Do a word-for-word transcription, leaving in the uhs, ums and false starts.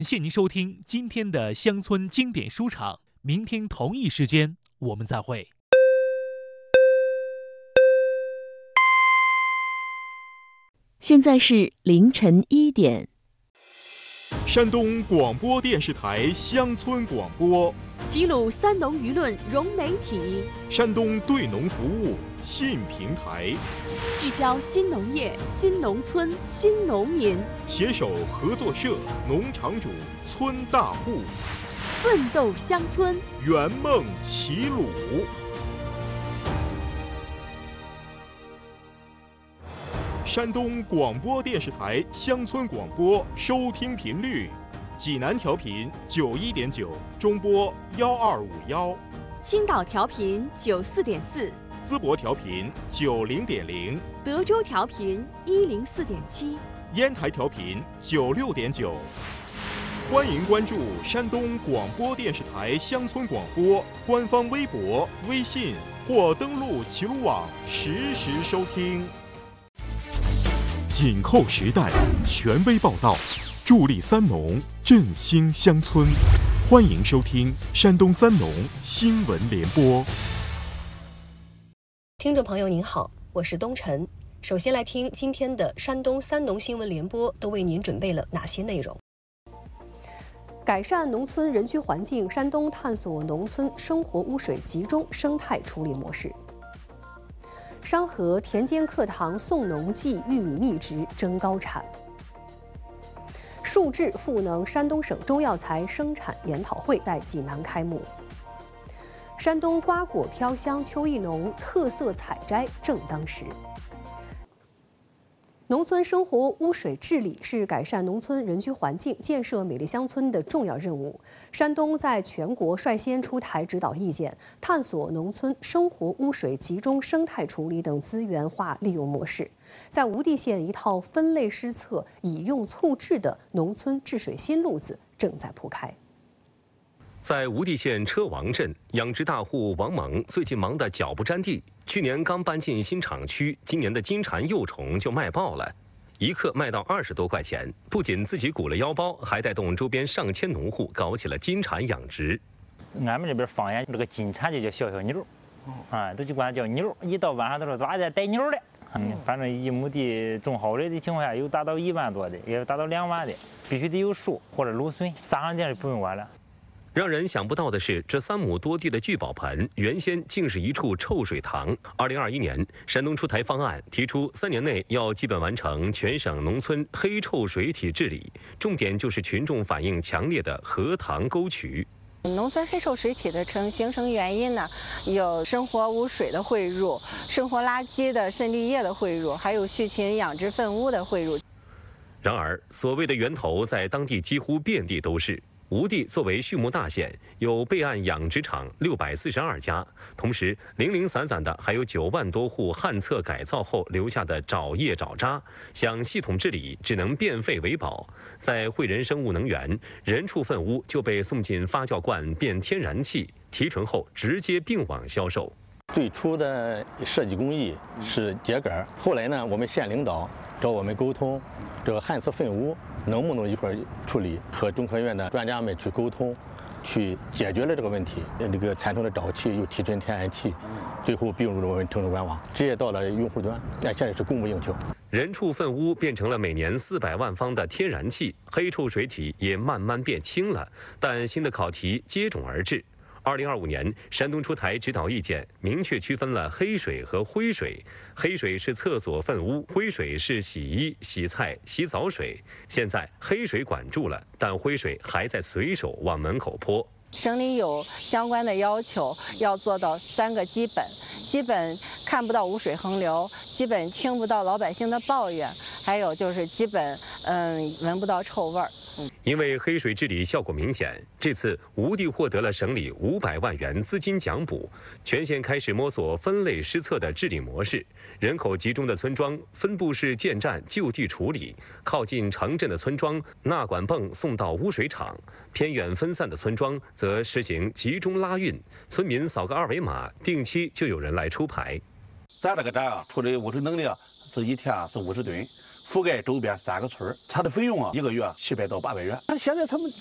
感谢您收听今天的乡村经典书场，明天同一时间我们再会。 现在是凌晨一点。 山东广播电视台乡村广播， 齐鲁三农舆论融媒体， 山东对农服务信平台， 聚焦新农业、新农村、新农民， 携手合作社、农场主、村大户， 奋斗乡村， 圆梦齐鲁。山东广播电视台乡村广播收听频率：济南调频九一点九，中波幺二五幺； 青岛调频九四点四， 淄博调频九零点零， 德州调频一零四点七， 烟台调频九六点九。欢迎关注山东广播电视台乡村广播官方微博、微信，或登录齐鲁网实时收听。紧扣时代，权威报道，助力三农，振兴乡村。欢迎收听山东三农新闻联播。 听众朋友您好，我是东晨。首先来听今天的山东三农新闻联播都为您准备了哪些内容。改善农村人居环境，山东探索农村生活污水集中生态处理模式。商河田间课堂送农技玉米秘植争高产。数智赋能山东省中药材生产研讨会在济南开幕。山东瓜果飘香秋意浓，特色采摘正当时。农村生活污水治理是改善农村人居环境、建设美丽乡村的重要任务。山东在全国率先出台指导意见，探索农村生活污水集中生态处理等资源化利用模式。在无地县，一套分类施策、以用促治的农村治水新路子正在铺开。 在无地县车王镇，养殖大户王蒙最近忙得脚不沾地。去年刚搬进新厂区，今年的金蝉幼虫就卖爆了，一克卖到二十多块钱。不仅自己鼓了腰包，还带动周边上千农户搞起了金蝉养殖。 俺们这边方言，这个金蝉就叫小小妞，啊，都就管它叫妞。一到晚上都说抓点带妞的。嗯，反正一亩地种好的的情况下，有达到一万多的，也有达到两万的，必须得有树或者芦笋，撒上电是不用管了。 让人想不到的是，这三亩多地的聚宝盆原先竟是一处臭水塘。二零二一年，山东出台方案，提出三年内要基本完成全省农村黑臭水体治理，重点就是群众反映强烈的河塘沟渠。 农村黑臭水体的成形成原因呢，有生活污水的汇入、生活垃圾的渗滤液的汇入，还有畜禽养殖粪污的汇入。 然而，所谓的源头在当地几乎遍地都是。吴地作为畜牧大县，有备案养殖场六百四十二家，同时零零散散的还有九万多户旱厕改造后留下的沼液沼渣，想系统治理只能变废为宝。在汇仁生物能源，人畜粪污就被送进发酵罐变天然气，提纯后直接并网销售。 最初的设计工艺是秸秆，后来呢，我们县领导找我们沟通，这个旱厕粪污能不能一块处理，和中科院的专家们去沟通，去解决了这个问题。这个产生的沼气又提纯天然气，最后并入了我们城市官网，直接到了用户端。那现在是供不应求。 人畜粪污变成了每年四百万方的天然气，黑臭水体也慢慢变轻了，但新的考题接踵而至。二零二五年，山东出台指导意见，明确区分了黑水和灰水。黑水是厕所粪污，灰水是洗衣、洗菜、洗澡水。现在黑水管住了，但灰水还在随手往门口泼。 省里有相关的要求，要做到三个基本：基本看不到污水横流，基本听不到老百姓的抱怨，还有就是基本嗯闻不到臭味儿。 因为黑水治理效果明显，这次吴地获得了省里五百万元资金奖补，全县开始摸索分类施策的治理模式。人口集中的村庄分布式建站就地处理，靠近城镇的村庄纳管泵送到污水厂，偏远分散的村庄则实行集中拉运，村民扫个二维码，定期就有人来出牌。 咱这个站啊，处理污水能力啊是一天是五十吨。 覆盖周边三个村，它的费用啊，一个月七百到八百元。他现在他们